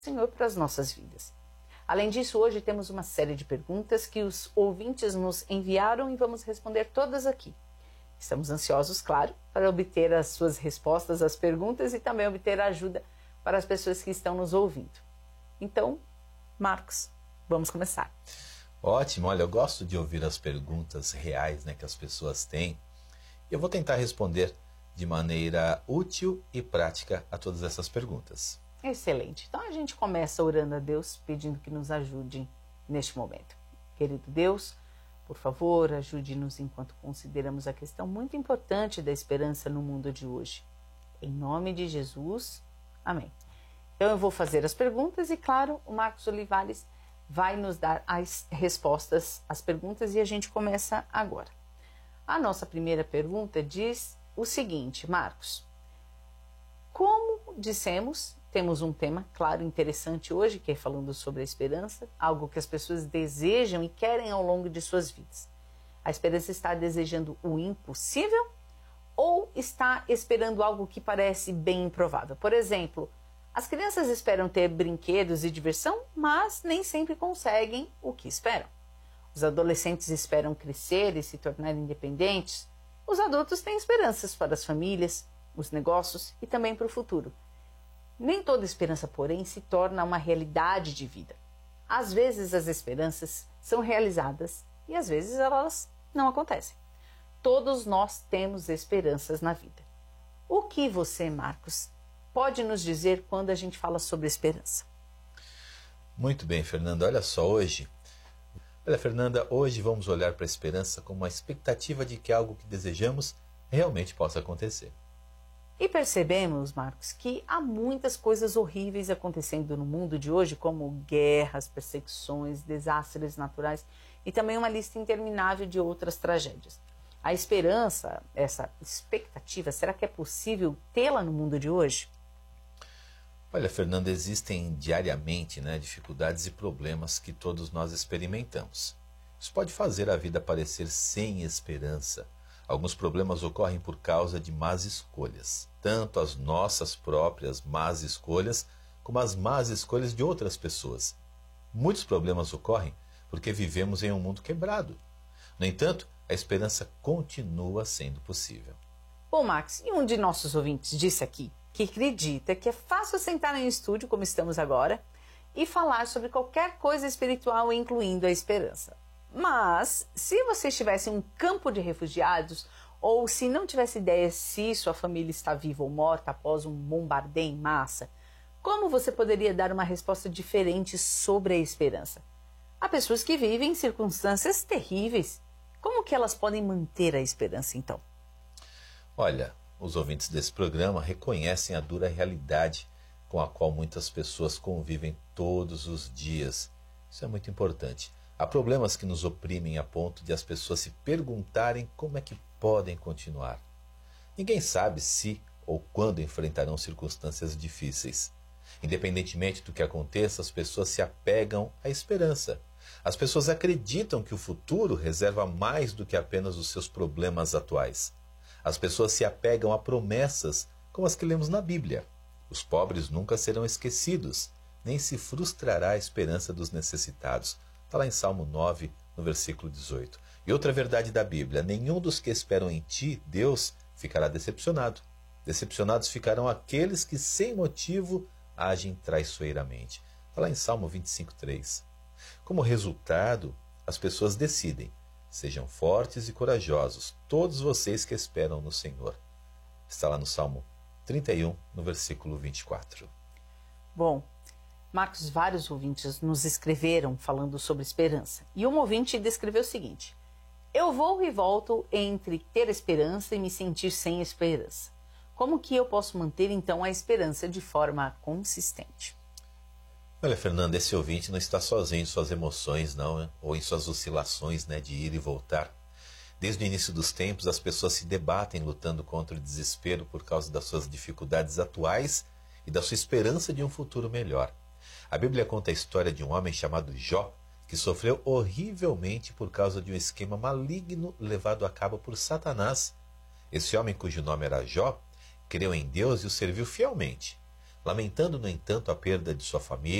Senhor para as nossas vidas. Além disso, hoje temos uma série de perguntas que os ouvintes nos enviaram e vamos responder todas aqui. Estamos ansiosos, claro, para obter as suas respostas às perguntas e também obter ajuda para as pessoas que estão nos ouvindo. Então, Marcos, vamos começar. Ótimo, olha, eu gosto de ouvir as perguntas reais, que as pessoas têm. Eu vou tentar responder de maneira útil e prática a todas essas perguntas. Excelente. Então a gente começa orando a Deus, pedindo que nos ajude neste momento. Querido Deus, por favor, ajude-nos enquanto consideramos a questão muito importante da esperança no mundo de hoje. Em nome de Jesus, amém. Então eu vou fazer as perguntas e, claro, o Marcos Olivares vai nos dar as respostas às perguntas e a gente começa agora. A nossa primeira pergunta diz o seguinte, Marcos. Como dissemos, temos um tema, claro, interessante hoje, que é falando sobre a esperança, algo que as pessoas desejam e querem ao longo de suas vidas. A esperança está desejando o impossível ou está esperando algo que parece bem improvável? Por exemplo, as crianças esperam ter brinquedos e diversão, mas nem sempre conseguem o que esperam. Os adolescentes esperam crescer e se tornar independentes. Os adultos têm esperanças para as famílias, os negócios e também para o futuro. Nem toda esperança, porém, se torna uma realidade de vida. Às vezes as esperanças são realizadas e às vezes elas não acontecem. Todos nós temos esperanças na vida. O que você, Marcos, pode nos dizer quando a gente fala sobre esperança? Muito bem, Fernanda. Fernanda, hoje vamos olhar para a esperança como uma expectativa de que algo que desejamos realmente possa acontecer. E percebemos, Marcos, que há muitas coisas horríveis acontecendo no mundo de hoje, como guerras, perseguições, desastres naturais e também uma lista interminável de outras tragédias. A esperança, essa expectativa, será que é possível tê-la no mundo de hoje? Olha, Fernanda, existem diariamente dificuldades e problemas que todos nós experimentamos. Isso pode fazer a vida parecer sem esperança. Alguns problemas ocorrem por causa de más escolhas, tanto as nossas próprias más escolhas, como as más escolhas de outras pessoas. Muitos problemas ocorrem porque vivemos em um mundo quebrado. No entanto, a esperança continua sendo possível. Bom, Max, e um de nossos ouvintes disse aqui que acredita que é fácil sentar em um estúdio, como estamos agora, e falar sobre qualquer coisa espiritual, incluindo a esperança. Mas, se você estivesse em um campo de refugiados, ou se não tivesse ideia se sua família está viva ou morta após um bombardeio em massa, como você poderia dar uma resposta diferente sobre a esperança? Há pessoas que vivem em circunstâncias terríveis. Como que elas podem manter a esperança, então? Olha, os ouvintes desse programa reconhecem a dura realidade com a qual muitas pessoas convivem todos os dias. Isso é muito importante. Há problemas que nos oprimem a ponto de as pessoas se perguntarem como é que podem continuar. Ninguém sabe se ou quando enfrentarão circunstâncias difíceis. Independentemente do que aconteça, as pessoas se apegam à esperança. As pessoas acreditam que o futuro reserva mais do que apenas os seus problemas atuais. As pessoas se apegam a promessas como as que lemos na Bíblia. Os pobres nunca serão esquecidos, nem se frustrará a esperança dos necessitados. Está lá em Salmo 9, no versículo 18. E outra verdade da Bíblia: nenhum dos que esperam em ti, Deus, ficará decepcionado. Decepcionados ficarão aqueles que sem motivo agem traiçoeiramente. Está lá em Salmo 25, 3. Como resultado, as pessoas decidem: sejam fortes e corajosos, todos vocês que esperam no Senhor. Está lá no Salmo 31, no versículo 24. Bom, Marcos, vários ouvintes nos escreveram falando sobre esperança. E um ouvinte descreveu o seguinte: eu vou e volto entre ter esperança e me sentir sem esperança. Como que eu posso manter então a esperança de forma consistente? Olha, Fernanda, esse ouvinte não está sozinho em suas emoções, não, ou em suas oscilações de ir e voltar. Desde o início dos tempos, as pessoas se debatem lutando contra o desespero por causa das suas dificuldades atuais e da sua esperança de um futuro melhor. A Bíblia conta a história de um homem chamado Jó, que sofreu horrivelmente por causa de um esquema maligno levado a cabo por Satanás. Esse homem, cujo nome era Jó, creu em Deus e o serviu fielmente. lamentando, no entanto, a perda de sua família,